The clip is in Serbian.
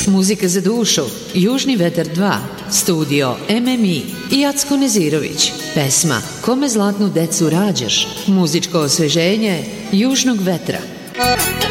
Muzika za dušu, Južni vetar 2, studio MMI i Jacko Nezirović. Pesma Kome zlatnu decu rađaš, muzičko osveženje Južnog vetra.